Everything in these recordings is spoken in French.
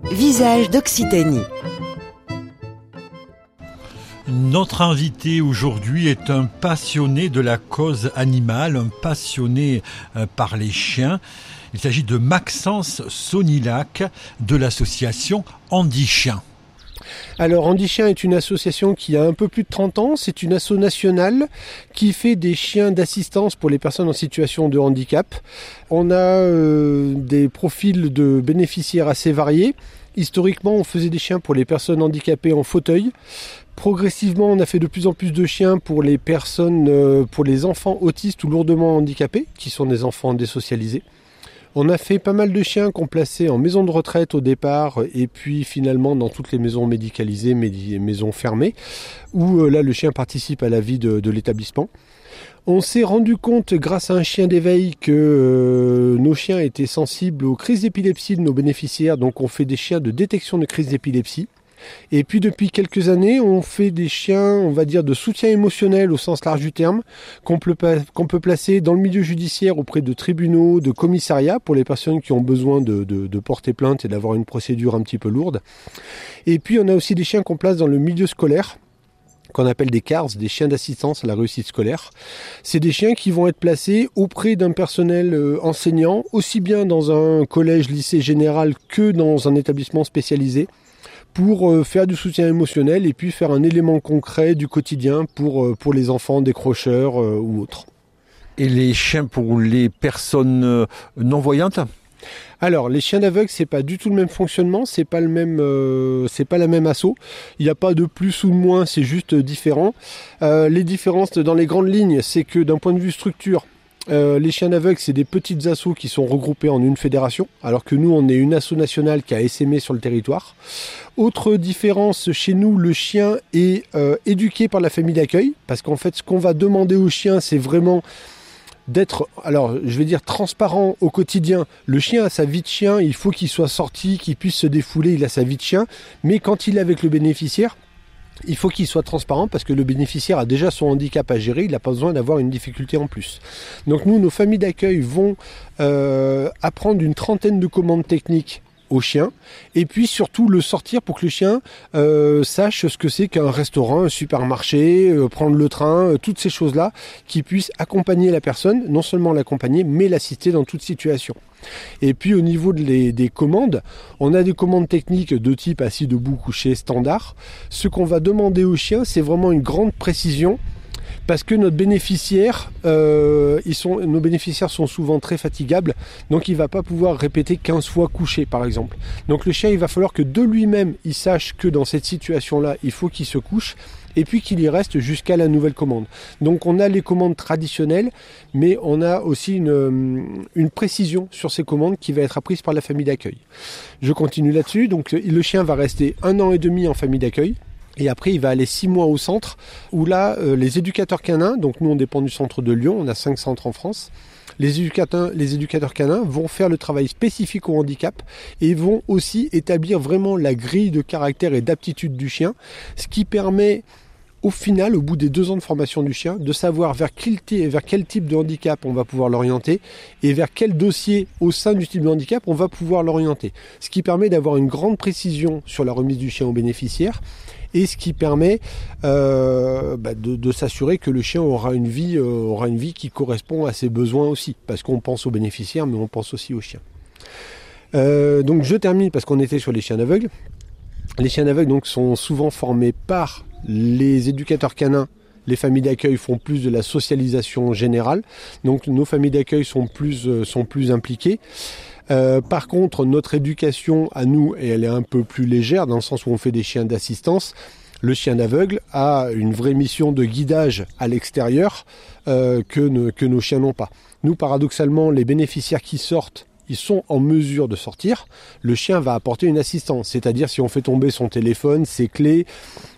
Visage d'Occitanie. Notre invité aujourd'hui est un passionné de la cause animale, un passionné par les chiens. Il s'agit de Maxence Sonilac de l'association Handi Chien. Alors Handi Chien est une association qui a un peu plus de 30 ans. C'est une asso nationale qui fait des chiens d'assistance pour les personnes en situation de handicap. On a des profils de bénéficiaires assez variés. Historiquement, on faisait des chiens pour les personnes handicapées en fauteuil. Progressivement, on a fait de plus en plus de chiens pour les personnes, pour les enfants autistes ou lourdement handicapés, qui sont des enfants désocialisés. On a fait pas mal de chiens qu'on plaçait en maison de retraite au départ et puis finalement dans toutes les maisons médicalisées, maisons fermées, où là le chien participe à la vie de l'établissement. On s'est rendu compte grâce à un chien d'éveil que nos chiens étaient sensibles aux crises d'épilepsie de nos bénéficiaires, donc on fait des chiens de détection de crises d'épilepsie. Et puis depuis quelques années, on fait des chiens, on va dire, de soutien émotionnel au sens large du terme, qu'on peut placer dans le milieu judiciaire auprès de tribunaux, de commissariats, pour les personnes qui ont besoin de porter plainte et d'avoir une procédure un petit peu lourde. Et puis on a aussi des chiens qu'on place dans le milieu scolaire, qu'on appelle des CARS, des chiens d'assistance à la réussite scolaire. C'est des chiens qui vont être placés auprès d'un personnel enseignant, aussi bien dans un collège, lycée général que dans un établissement spécialisé, pour faire du soutien émotionnel et puis faire un élément concret du quotidien pour les enfants décrocheurs ou autres. Et les chiens pour les personnes non-voyantes ? Alors, les chiens d'aveugles, c'est pas du tout le même fonctionnement, c'est pas la même asso. Il n'y a pas de plus ou de moins, c'est juste différent. Les différences dans les grandes lignes, c'est que d'un point de vue structure, les chiens d'aveugles, c'est des petites assos qui sont regroupées en une fédération, alors que nous, on est une asso nationale qui a essaimé sur le territoire. Autre différence, chez nous, le chien est éduqué par la famille d'accueil, parce qu'en fait, ce qu'on va demander au chien, c'est vraiment d'être, alors je vais dire transparent au quotidien. Le chien a sa vie de chien, il faut qu'il soit sorti, qu'il puisse se défouler, il a sa vie de chien, mais quand il est avec le bénéficiaire, il faut qu'il soit transparent parce que le bénéficiaire a déjà son handicap à gérer, il n'a pas besoin d'avoir une difficulté en plus. Donc nous, nos familles d'accueil vont apprendre une trentaine de commandes techniques au chien et puis surtout le sortir pour que le chien sache ce que c'est qu'un restaurant, un supermarché, prendre le train, toutes ces choses-là qui puissent accompagner la personne, non seulement l'accompagner mais l'assister dans toute situation. Et puis au niveau des commandes, on a des commandes techniques de type assis, debout, couché, standard. Ce qu'on va demander au chien, c'est vraiment une grande précision parce que nos bénéficiaires sont souvent très fatigables, donc il ne va pas pouvoir répéter 15 fois couché par exemple. Donc le chien, il va falloir que de lui-même, il sache que dans cette situation-là, il faut qu'il se couche et puis qu'il y reste jusqu'à la nouvelle commande. Donc on a les commandes traditionnelles, mais on a aussi une précision sur ces commandes qui va être apprise par la famille d'accueil. Je continue là-dessus, donc le chien va rester 1 an et demi en famille d'accueil. Et après, il va aller 6 mois au centre, où là, les éducateurs canins, donc nous on dépend du centre de Lyon, on a 5 centres en France, les éducateurs canins vont faire le travail spécifique au handicap et vont aussi établir vraiment la grille de caractère et d'aptitude du chien, ce qui permet au final, au bout des 2 ans de formation du chien, de savoir vers quel type de handicap on va pouvoir l'orienter et vers quel dossier au sein du type de handicap on va pouvoir l'orienter. Ce qui permet d'avoir une grande précision sur la remise du chien au bénéficiaire et ce qui permet de s'assurer que le chien aura une vie qui correspond à ses besoins aussi, parce qu'on pense aux bénéficiaires mais on pense aussi aux chiens. Donc je termine parce qu'on était sur les chiens d'aveugles. Les chiens d'aveugles donc sont souvent formés par les éducateurs canins. Les familles d'accueil font plus de la socialisation générale, donc nos familles d'accueil sont plus impliquées. Par contre, notre éducation à nous, et elle est un peu plus légère dans le sens où on fait des chiens d'assistance. Le chien aveugle a une vraie mission de guidage à l'extérieur que nos chiens n'ont pas. Nous, paradoxalement, les bénéficiaires qui sortent, ils sont en mesure de sortir. Le chien va apporter une assistance, c'est-à-dire si on fait tomber son téléphone, ses clés,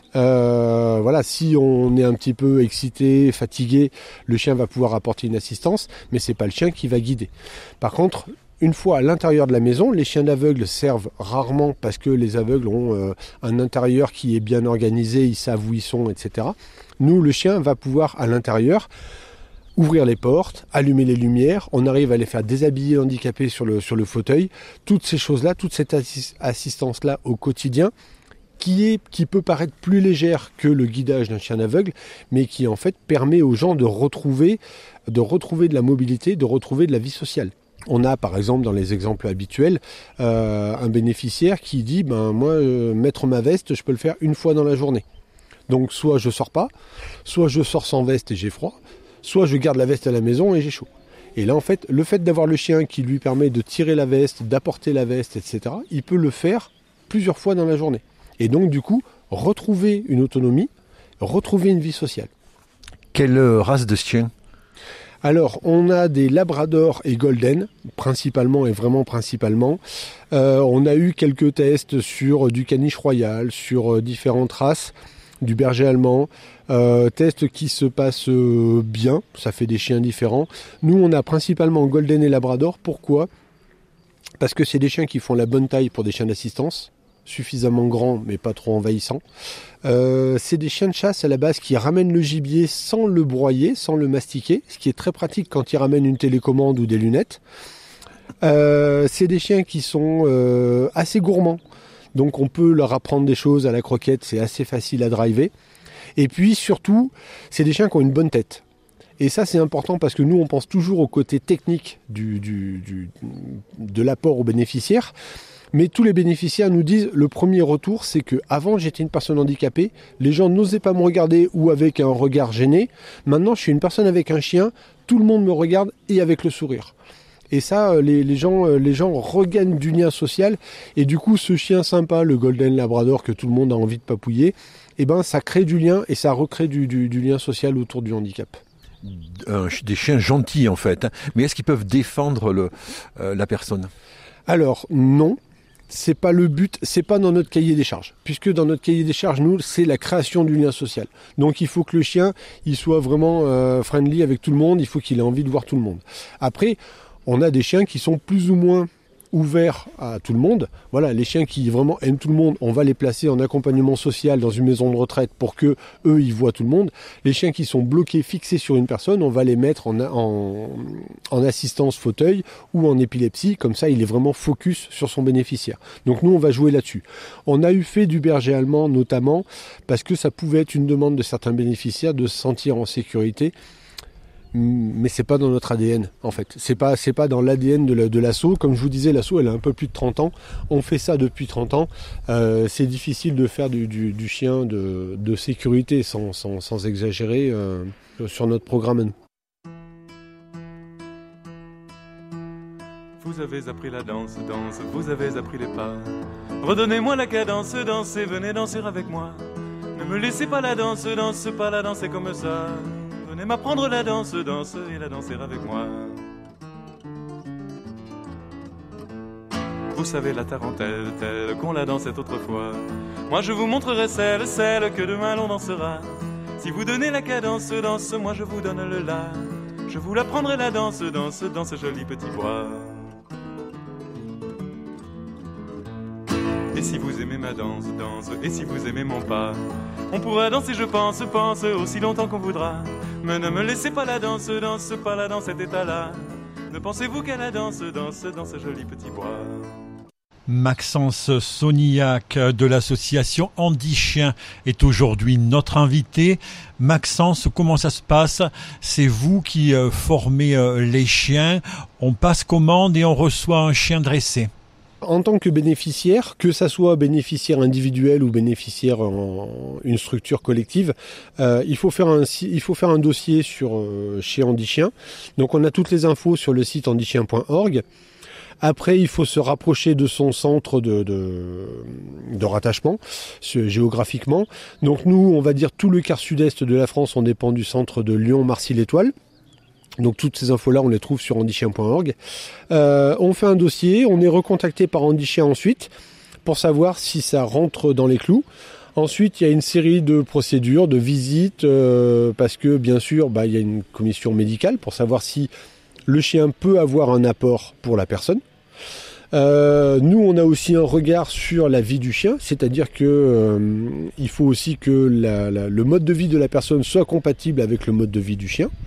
si on est un petit peu excité, fatigué, le chien va pouvoir apporter une assistance, mais c'est pas le chien qui va guider. Par contre, une fois à l'intérieur de la maison, les chiens d'aveugles servent rarement parce que les aveugles ont un intérieur qui est bien organisé, ils savent où ils sont, etc. Nous, le chien va pouvoir à l'intérieur ouvrir les portes, allumer les lumières, on arrive à les faire déshabiller l'handicapé sur le fauteuil. Toutes ces choses-là, toute cette assistance-là au quotidien, qui peut paraître plus légère que le guidage d'un chien aveugle, mais qui en fait permet aux gens de retrouver de la mobilité, de retrouver de la vie sociale. On a par exemple dans les exemples habituels un bénéficiaire qui dit moi mettre ma veste je peux le faire une fois dans la journée. Donc soit je sors pas, soit je sors sans veste et j'ai froid, soit je garde la veste à la maison et j'ai chaud. Et là en fait le fait d'avoir le chien qui lui permet de tirer la veste, d'apporter la veste, etc., il peut le faire plusieurs fois dans la journée. Et donc du coup retrouver une autonomie, retrouver une vie sociale. Quelle race de chien ? Alors, on a des labradors et golden, principalement et vraiment principalement. On a eu quelques tests sur du caniche royal, sur différentes races, du berger allemand. Tests qui se passent bien, ça fait des chiens différents. Nous, on a principalement golden et labrador. Pourquoi ? Parce que c'est des chiens qui font la bonne taille pour des chiens d'assistance, suffisamment grands mais pas trop envahissants. C'est des chiens de chasse à la base qui ramènent le gibier sans le broyer, sans le mastiquer, ce qui est très pratique quand ils ramènent une télécommande ou des lunettes. C'est des chiens qui sont assez gourmands, donc on peut leur apprendre des choses à la croquette, c'est assez facile à driver. Et puis surtout, c'est des chiens qui ont une bonne tête. Et ça c'est important parce que nous on pense toujours au côté technique de l'apport aux bénéficiaires. Mais tous les bénéficiaires nous disent, le premier retour, c'est que avant j'étais une personne handicapée, les gens n'osaient pas me regarder ou avec un regard gêné. Maintenant, je suis une personne avec un chien, tout le monde me regarde et avec le sourire. Et ça, les gens regagnent du lien social. Et du coup, ce chien sympa, le Golden Labrador que tout le monde a envie de papouiller, ça crée du lien et ça recrée du lien social autour du handicap. Des chiens gentils en fait, mais est-ce qu'ils peuvent défendre la personne ? Alors non. C'est pas le but, c'est pas dans notre cahier des charges. Puisque dans notre cahier des charges, nous, c'est la création du lien social. Donc il faut que le chien, il soit vraiment friendly avec tout le monde, il faut qu'il ait envie de voir tout le monde. Après, on a des chiens qui sont plus ou moins ouverts à tout le monde. Voilà, les chiens qui vraiment aiment tout le monde, on va les placer en accompagnement social dans une maison de retraite pour que eux ils voient tout le monde. Les chiens qui sont bloqués, fixés sur une personne, on va les mettre en assistance fauteuil ou en épilepsie, comme ça il est vraiment focus sur son bénéficiaire. Donc nous on va jouer là-dessus. On a eu fait du berger allemand notamment parce que ça pouvait être une demande de certains bénéficiaires de se sentir en sécurité. Mais c'est pas dans notre ADN en fait, c'est pas dans l'ADN de l'assaut. Comme je vous disais, l'assaut elle a un peu plus de 30 ans, on fait ça depuis 30 ans, c'est difficile de faire du chien de sécurité sans exagérer sur notre programme. Vous avez appris la danse, vous avez appris les pas. Redonnez-moi la cadence, dansez, venez danser avec moi. Ne me laissez pas la danse, pas la danser comme ça. Venez m'apprendre la danse, et la danser avec moi. Vous savez la tarentelle, telle qu'on la dansait autrefois. Moi je vous montrerai celle que demain l'on dansera. Si vous donnez la cadence, moi je vous donne le la. Je vous l'apprendrai la danse, dans ce joli petit bois. Et si vous aimez ma danse, et si vous aimez mon pas, on pourra danser, je pense, aussi longtemps qu'on voudra. Mais ne me laissez pas la danse, pas la danse, cet état-là. Ne pensez-vous qu'à la danse, dans ce joli petit bois. Maxence Sonillac de l'association Handi Chien est aujourd'hui notre invité. Maxence, comment ça se passe ? C'est vous qui formez les chiens. On passe commande et on reçoit un chien dressé. En tant que bénéficiaire, que ça soit bénéficiaire individuel ou bénéficiaire en une structure collective, il faut faire un dossier chez Handi Chien. Donc on a toutes les infos sur le site handichien.org. Après, il faut se rapprocher de son centre de rattachement, géographiquement. Donc nous, on va dire tout le quart sud-est de la France, on dépend du centre de Lyon-Marcy-l'Étoile. Donc toutes ces infos-là, on les trouve sur handichien.org. On fait un dossier, on est recontacté par Handi Chien ensuite pour savoir si ça rentre dans les clous. Ensuite, il y a une série de procédures, de visites, parce que bien sûr, il y a une commission médicale pour savoir si le chien peut avoir un apport pour la personne. Nous, on a aussi un regard sur la vie du chien, c'est-à-dire que il faut aussi que le mode de vie de la personne soit compatible avec le mode de vie du chien.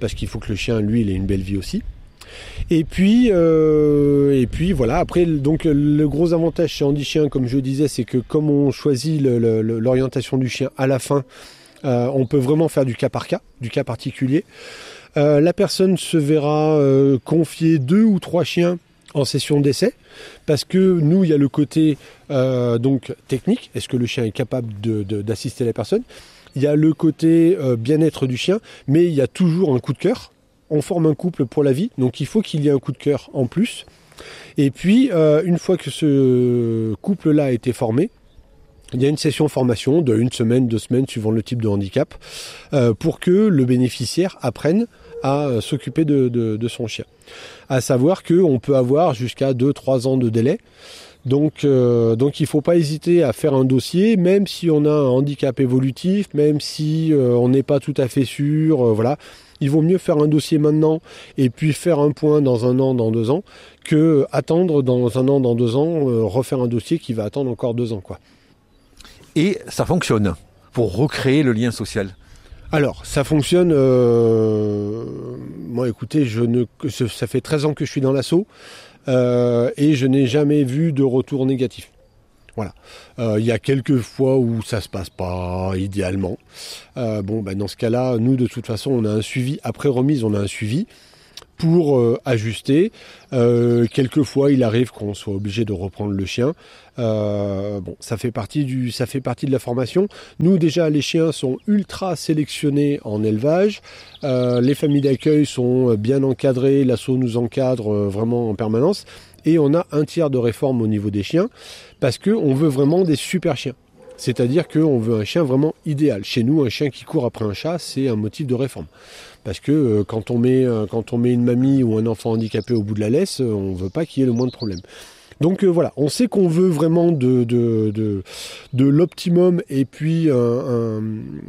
parce qu'il faut que le chien, lui, il ait une belle vie aussi. Et puis voilà. Après, donc le gros avantage chez Handy Chien, comme je disais, c'est que comme on choisit l'orientation du chien à la fin, on peut vraiment faire du cas par cas, du cas particulier. La personne se verra confier 2 ou 3 chiens en session d'essai, parce que nous, il y a le côté donc technique, est-ce que le chien est capable d'assister la personne. Il y a le côté bien-être du chien, mais il y a toujours un coup de cœur. On forme un couple pour la vie, donc il faut qu'il y ait un coup de cœur en plus. Et puis, une fois que ce couple-là a été formé, il y a une session formation de 1 semaine, 2 semaines, suivant le type de handicap, pour que le bénéficiaire apprenne à s'occuper de son chien. À savoir qu'on peut avoir jusqu'à 2-3 ans de délai. Donc il ne faut pas hésiter à faire un dossier, même si on a un handicap évolutif, même si on n'est pas tout à fait sûr, voilà. Il vaut mieux faire un dossier maintenant et puis faire un point dans 1 an, dans 2 ans, que attendre dans 1 an, dans 2 ans, refaire un dossier qui va attendre encore 2 ans, quoi. Et ça fonctionne pour recréer le lien social. Alors, ça fonctionne. Moi, écoutez, ça fait 13 ans que je suis dans l'assaut et je n'ai jamais vu de retour négatif. Voilà. Il y a quelques fois où ça se passe pas idéalement. Dans ce cas-là, nous, de toute façon, on a un suivi. Après remise, on a un suivi pour ajuster. Quelquefois, il arrive qu'on soit obligé de reprendre le chien. Ça fait partie de la formation. Nous, déjà, les chiens sont ultra sélectionnés en élevage. Les familles d'accueil sont bien encadrées. L'asso nous encadre vraiment en permanence. Et on a un tiers de réforme au niveau des chiens parce qu'on veut vraiment des super chiens. C'est-à-dire qu'on veut un chien vraiment idéal. Chez nous, un chien qui court après un chat, c'est un motif de réforme. Parce que quand on met une mamie ou un enfant handicapé au bout de la laisse, on ne veut pas qu'il y ait le moins de problèmes. Donc voilà, on sait qu'on veut vraiment de l'optimum et puis un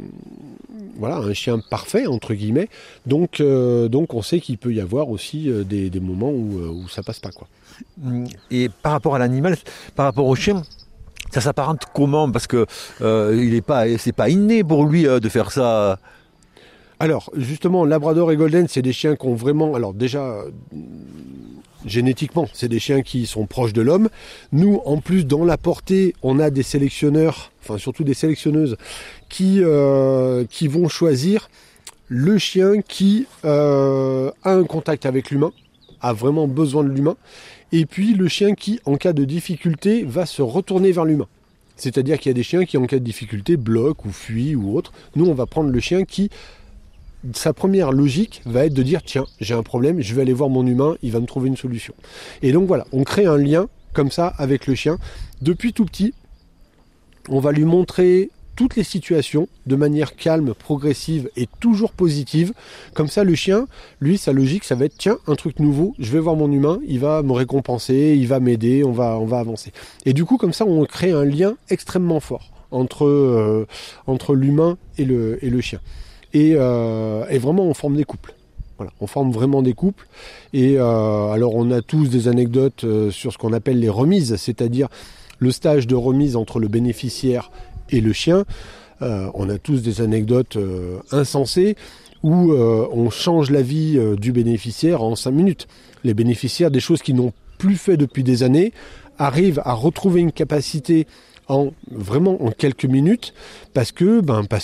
chien parfait, entre guillemets. Donc on sait qu'il peut y avoir aussi des moments où ça passe pas, quoi. Et par rapport à l'animal, par rapport au chien, ça s'apparente comment ? Parce que c'est pas inné pour lui de faire ça. Alors, justement, Labrador et Golden, c'est des chiens qui ont vraiment... Alors déjà, génétiquement, c'est des chiens qui sont proches de l'homme. Nous, en plus, dans la portée, on a des sélectionneurs, enfin surtout des sélectionneuses, qui vont choisir le chien qui a un contact avec l'humain, a vraiment besoin de l'humain, et puis le chien qui, en cas de difficulté, va se retourner vers l'humain. C'est-à-dire qu'il y a des chiens qui, en cas de difficulté, bloquent ou fuient ou autre. Nous, on va prendre le chien qui... Sa première logique va être de dire tiens, j'ai un problème, je vais aller voir mon humain, il va me trouver une solution. Et donc voilà, on crée un lien comme ça avec le chien. Depuis tout petit, on va lui montrer toutes les situations de manière calme, progressive et toujours positive. Comme ça, le chien, lui, sa logique, ça va être tiens, un truc nouveau, je vais voir mon humain, il va me récompenser, il va m'aider, on va avancer. Et du coup, comme ça, on crée un lien extrêmement fort entre l'humain et le chien. Et vraiment, on forme des couples. Voilà, on forme vraiment des couples. Et alors, on a tous des anecdotes sur ce qu'on appelle les remises, c'est-à-dire le stage de remise entre le bénéficiaire et le chien. On a tous des anecdotes insensées où on change la vie du bénéficiaire en 5 minutes. Les bénéficiaires, des choses qu'ils n'ont plus fait depuis des années, arrivent à retrouver une capacité vraiment en quelques minutes parce que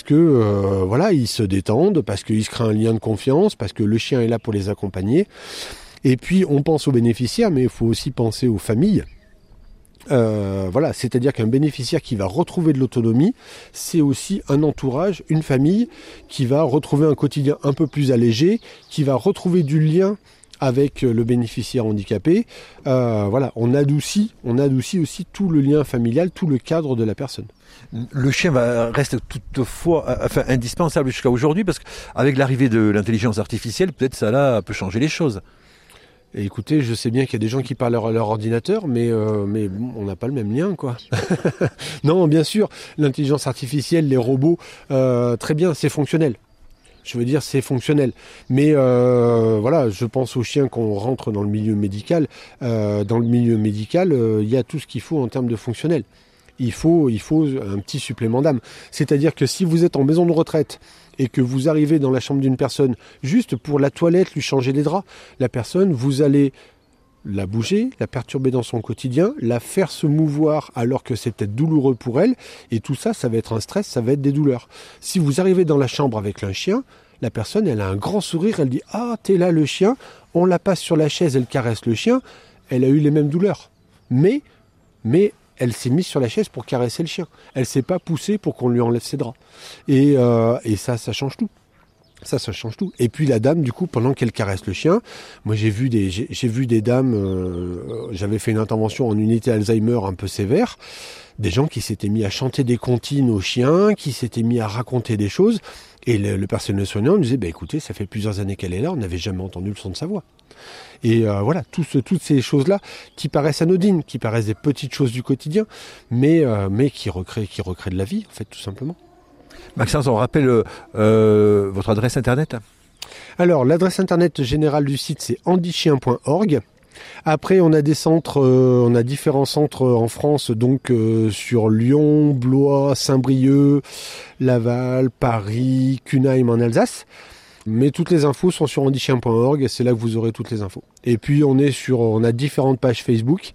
ils se détendent, parce qu'ils se créent un lien de confiance, parce que le chien est là pour les accompagner. Et puis on pense aux bénéficiaires, mais il faut aussi penser aux familles. C'est-à-dire qu'un bénéficiaire qui va retrouver de l'autonomie, c'est aussi un entourage, une famille qui va retrouver un quotidien un peu plus allégé, qui va retrouver du lien avec le bénéficiaire handicapé. On adoucit aussi tout le lien familial, tout le cadre de la personne. Le chien reste toutefois indispensable jusqu'à aujourd'hui, parce qu'avec l'arrivée de l'intelligence artificielle, peut-être ça peut changer les choses. Et écoutez, je sais bien qu'il y a des gens qui parlent à leur ordinateur, mais on n'a pas le même lien, quoi. Non, bien sûr, l'intelligence artificielle, les robots, très bien, c'est fonctionnel. Je veux dire, c'est fonctionnel. Mais je pense aux chiens qu'on rentre dans le milieu médical. Dans le milieu médical, il y a tout ce qu'il faut en termes de fonctionnel. il faut un petit supplément d'âme. C'est-à-dire que si vous êtes en maison de retraite et que vous arrivez dans la chambre d'une personne juste pour la toilette, lui changer les draps, la personne, vous allez la bouger, la perturber dans son quotidien, la faire se mouvoir alors que c'est peut-être douloureux pour elle, et tout ça, ça va être un stress, ça va être des douleurs. Si vous arrivez dans la chambre avec un chien, la personne, elle a un grand sourire, elle dit « Ah, t'es là le chien », on la passe sur la chaise, elle caresse le chien, elle a eu les mêmes douleurs. Mais elle s'est mise sur la chaise pour caresser le chien. Elle s'est pas poussée pour qu'on lui enlève ses draps. Et ça change tout. Ça change tout. Et puis la dame, du coup, pendant qu'elle caresse le chien, moi j'ai vu des dames, j'avais fait une intervention en unité Alzheimer un peu sévère, des gens qui s'étaient mis à chanter des comptines au chien, qui s'étaient mis à raconter des choses, et le personnel soignant me disait, écoutez, ça fait plusieurs années qu'elle est là, on n'avait jamais entendu le son de sa voix. Et voilà, toutes ces choses-là qui paraissent anodines, qui paraissent des petites choses du quotidien, mais qui recréent de la vie, en fait, tout simplement. Maxence, on rappelle votre adresse internet ? Alors, l'adresse internet générale du site, c'est handichien.org. Après, on a des centres, on a différents centres en France, donc sur Lyon, Blois, Saint-Brieuc, Laval, Paris, Cunheim en Alsace. Mais toutes les infos sont sur handichien.org et c'est là que vous aurez toutes les infos. Et puis on a différentes pages Facebook.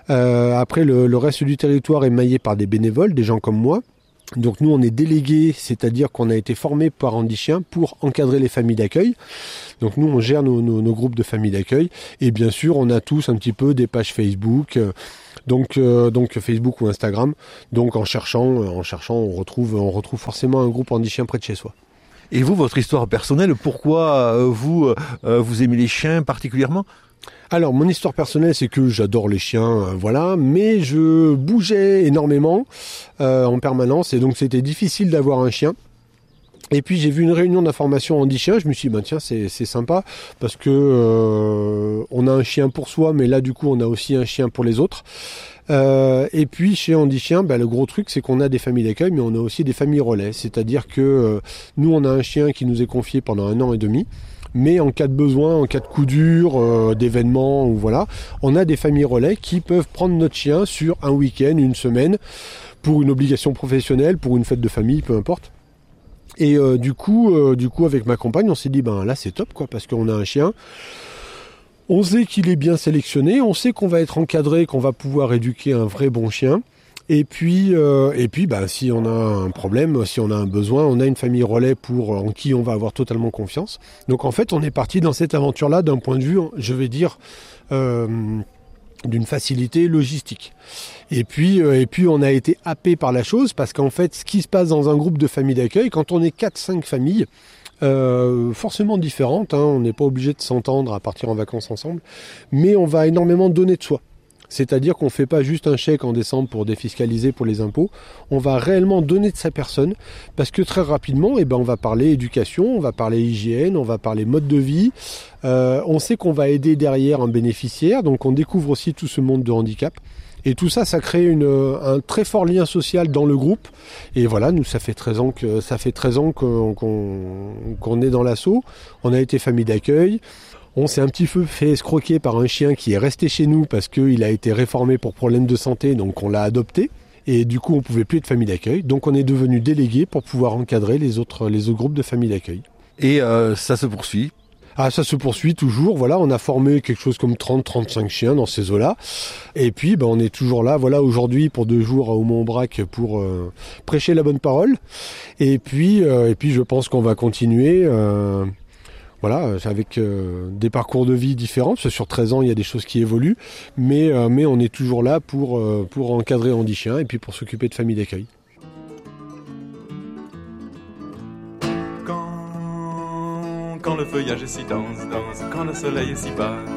Après, le reste du territoire est maillé par des bénévoles, des gens comme moi. Donc nous on est délégués, c'est-à-dire qu'on a été formés par Handichien pour encadrer les familles d'accueil. Donc nous on gère nos groupes de familles d'accueil et bien sûr on a tous un petit peu des pages Facebook, donc Facebook ou Instagram. Donc en cherchant on retrouve forcément un groupe Handichien près de chez soi. Et vous, votre histoire personnelle, pourquoi vous aimez les chiens particulièrement ? Alors, mon histoire personnelle, c'est que j'adore les chiens, voilà, mais je bougeais énormément en permanence, et donc c'était difficile d'avoir un chien. Et puis j'ai vu une réunion d'information Handichien, je me suis dit, tiens, c'est sympa, parce que on a un chien pour soi, mais là, du coup, on a aussi un chien pour les autres. Et puis chez Handichien, le gros truc, c'est qu'on a des familles d'accueil, mais on a aussi des familles relais, c'est-à-dire que nous, on a un chien qui nous est confié pendant 1 an et demi, mais en cas de besoin, en cas de coup dur, d'événement, ou voilà, on a des familles relais qui peuvent prendre notre chien sur un week-end, une semaine, pour une obligation professionnelle, pour une fête de famille, peu importe. Et du coup, avec ma compagne, on s'est dit, là c'est top, quoi, parce qu'on a un chien. On sait qu'il est bien sélectionné, on sait qu'on va être encadré, qu'on va pouvoir éduquer un vrai bon chien. Et puis, si on a un problème, si on a un besoin, on a une famille relais en qui on va avoir totalement confiance. Donc en fait, on est parti dans cette aventure-là d'un point de vue, je vais dire, d'une facilité logistique. Et puis on a été happé par la chose, parce qu'en fait, ce qui se passe dans un groupe de familles d'accueil, quand on est 4-5 familles, forcément différentes, on n'est pas obligé de s'entendre à partir en vacances ensemble, mais on va énormément donner de soi. C'est-à-dire qu'on ne fait pas juste un chèque en décembre pour défiscaliser pour les impôts, on va réellement donner de sa personne, parce que très rapidement, on va parler éducation, on va parler hygiène, on va parler mode de vie, on sait qu'on va aider derrière un bénéficiaire, donc on découvre aussi tout ce monde de handicap. Et tout ça, ça crée un très fort lien social dans le groupe. Et voilà, nous, ça fait 13 ans qu'on est dans l'asso. On a été famille d'accueil. On s'est un petit peu fait escroquer par un chien qui est resté chez nous parce qu'il a été réformé pour problème de santé, donc on l'a adopté. Et du coup, on ne pouvait plus être famille d'accueil. Donc on est devenu délégué pour pouvoir encadrer les autres groupes de famille d'accueil. Et ça se poursuit. Ça se poursuit toujours, voilà, on a formé quelque chose comme 30-35 chiens dans ces eaux-là. Et puis, on est toujours là, voilà, aujourd'hui, pour 2 jours à Aumont-Aubrac pour prêcher la bonne parole. Et puis je pense qu'on va continuer, avec des parcours de vie différents, parce que sur 13 ans, il y a des choses qui évoluent, mais on est toujours là pour encadrer Handichien et puis pour s'occuper de familles d'accueil. Quand le feuillage est si dense, quand le soleil est si bas,